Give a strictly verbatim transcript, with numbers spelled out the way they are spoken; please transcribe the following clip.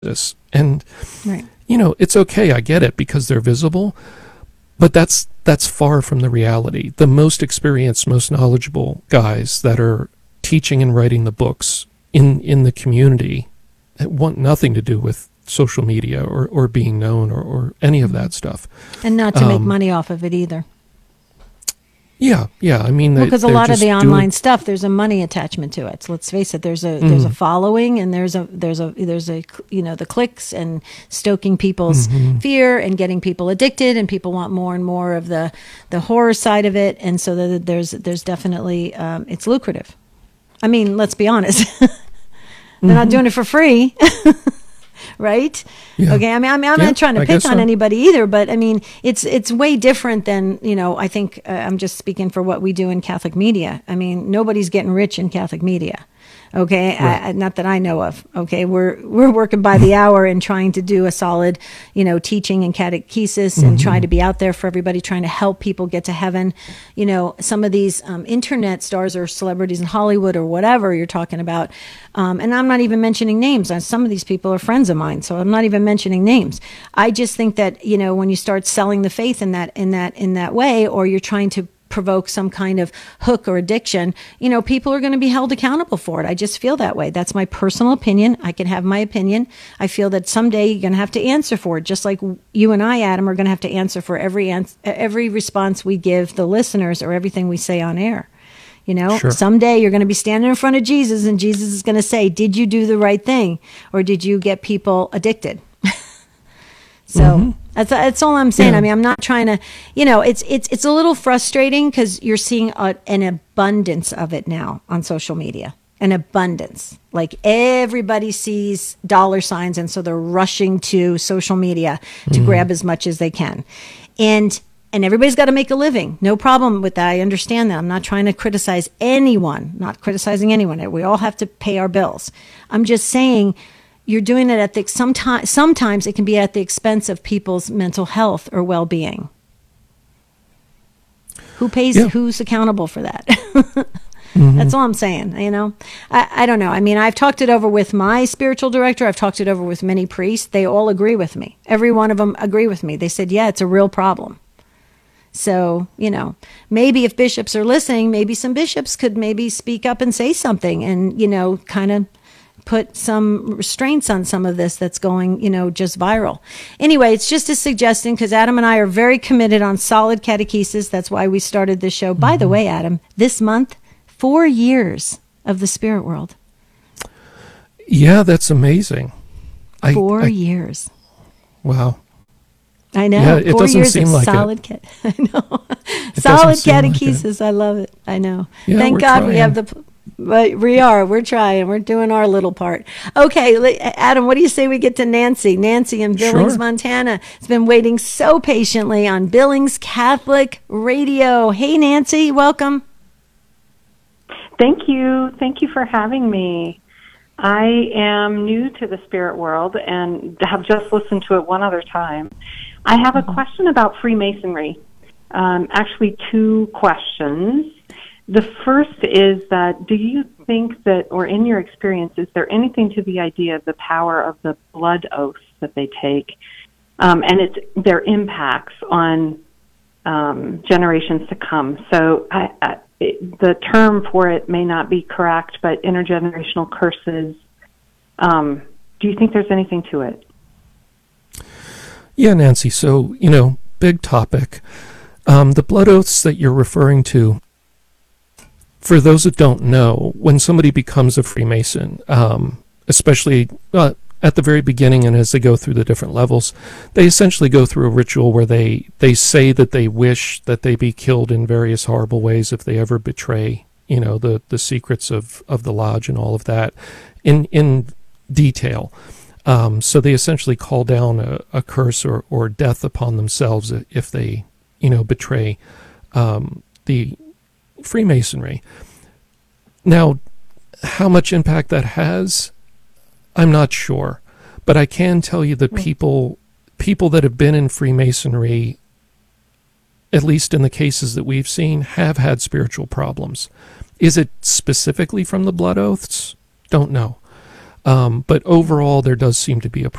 this. And, right. you know, it's okay. I get it because they're visible, but that's that's far from the reality. The most experienced, most knowledgeable guys that are teaching and writing the books in, in the community want nothing to do with social media or, or being known or, or any of that stuff. And not to um, make money off of it either. Yeah, yeah. I mean, they, because a lot of the online doing... stuff, there's a money attachment to it. So let's face it, there's a mm. there's a following, and there's a there's a there's a you know the clicks and stoking people's mm-hmm. fear and getting people addicted, and people want more and more of the the horror side of it, and so that there's there's definitely um, it's lucrative. I mean, let's be honest, they're mm-hmm. not doing it for free. Right? Yeah. Okay. I mean, I mean I'm yeah, not trying to I pick on so. anybody either, but I mean, it's it's way different than, you know, I think uh, I'm just speaking for what we do in Catholic media. I mean, nobody's getting rich in Catholic media. Okay. Right. I, not that I know of. Okay. We're, we're working by the hour and trying to do a solid, you know, teaching and catechesis and mm-hmm. try to be out there for everybody, trying to help people get to heaven. You know, some of these um, internet stars or celebrities in Hollywood or whatever you're talking about. Um, and I'm not even mentioning names. Some of these people are friends of mine, so I'm not even mentioning names. I just think that, you know, when you start selling the faith in that, in that, in that way, or you're trying to provoke some kind of hook or addiction, you know, people are going to be held accountable for it. I just feel that way. That's my personal opinion. I can have my opinion. I feel that someday you're going to have to answer for it, just like you and I, Adam, are going to have to answer for every ans- every response we give the listeners or everything we say on air. You know, sure. Someday you're going to be standing in front of Jesus, and Jesus is going to say, did you do the right thing, or did you get people addicted? So mm-hmm. that's that's all I'm saying. Yeah. I mean, I'm not trying to, you know, it's it's it's a little frustrating because you're seeing a, an abundance of it now on social media. An abundance. Like everybody sees dollar signs, and so they're rushing to social media to mm-hmm. grab as much as they can. And and everybody's got to make a living. No problem with that. I understand that. I'm not trying to criticize anyone, not criticizing anyone. We all have to pay our bills. I'm just saying, you're doing it at the sometimes sometimes it can be at the expense of people's mental health or well-being. Who pays yeah. who's accountable for that? mm-hmm. That's all I'm saying, you know. I, I don't know. I mean, I've talked it over with my spiritual director. I've talked it over with many priests. They all agree with me. Every one of them agree with me. They said, "Yeah, it's a real problem." So, you know, maybe if bishops are listening, maybe some bishops could maybe speak up and say something and, you know, kind of put some restraints on some of this that's going, you know, just viral. Anyway, it's just a suggestion because Adam and I are very committed on solid catechesis. That's why we started this show. Mm-hmm. By the way, Adam, this month, four years of the spirit world. Yeah, that's amazing. Four I, I, years. Wow. I know. Yeah, it Four doesn't years seem of like solid it. Cat- I know. Solid catechesis. Like I love it. I know. Yeah, Thank God trying. we have the... But we are. We're trying. We're doing our little part. Okay, Adam, what do you say we get to Nancy? Nancy in Billings, sure. Montana, has been waiting so patiently on Billings Catholic Radio. Hey, Nancy, welcome. Thank you. Thank you for having me. I am new to the spirit world and have just listened to it one other time. I have a question about Freemasonry. Um, actually, two questions. The first is that, do you think that, or in your experience, is there anything to the idea of the power of the blood oaths that they take um, and its their impacts on um, generations to come? So I, I, it, the term for it may not be correct, but intergenerational curses. Um, do you think there's anything to it? Yeah, Nancy. So, you know, big topic. Um, the blood oaths that you're referring to, for those that don't know, when somebody becomes a Freemason, um, especially uh, at the very beginning and as they go through the different levels, they essentially go through a ritual where they, they say that they wish that they be killed in various horrible ways if they ever betray, you know, the, the secrets of, of the lodge and all of that in in detail. Um, so they essentially call down a, a curse or, or death upon themselves if they, you know, betray um, the Freemasonry. Now, how much impact that has, I'm not sure, but I can tell you that people people that have been in Freemasonry, at least in the cases that we've seen, have had spiritual problems. Is it specifically from the blood oaths? Don't know. Um, but overall, there does seem to be a